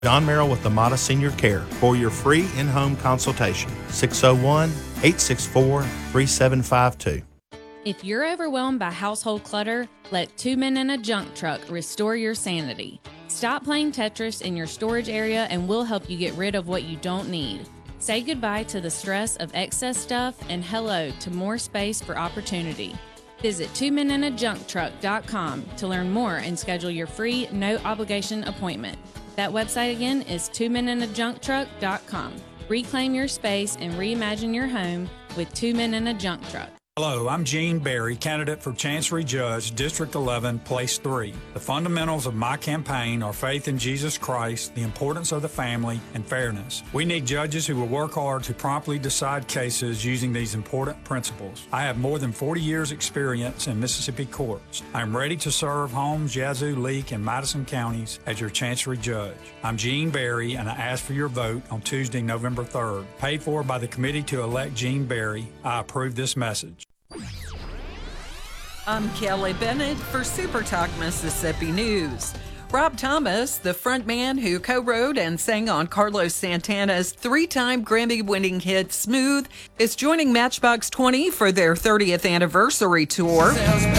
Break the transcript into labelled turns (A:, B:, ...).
A: John Merrill with Amada Senior Care for your free in-home consultation. 601-864-3752.
B: If you're overwhelmed by household clutter, let Two Men in a Junk Truck restore your sanity. Stop playing Tetris in your storage area and we'll help you get rid of what you don't need. Say goodbye to the stress of excess stuff and hello to more space for opportunity. Visit twomeninajuncktruck.com to learn more and schedule your free, no-obligation appointment. That website again is twomeninajuncktruck.com. Reclaim your space and reimagine your home with Two Men in a Junk Truck.
C: Hello, I'm Gene Berry, candidate for Chancery Judge, District 11, Place 3. The fundamentals of my campaign are faith in Jesus Christ, the importance of the family, and fairness. We need judges who will work hard to promptly decide cases using these important principles. I have more than 40 years' experience in Mississippi courts. I am ready to serve Holmes, Yazoo, Leake, and Madison counties as your Chancery Judge. I'm Gene Berry, and I ask for your vote on Tuesday, November 3rd. Paid for by the Committee to Elect Gene Berry, I approve this message.
D: I'm Kelly Bennett for Super Talk Mississippi News. Rob Thomas, the frontman who co-wrote and sang on Carlos Santana's three-time Grammy-winning hit Smooth, is joining Matchbox 20 for their 30th anniversary tour.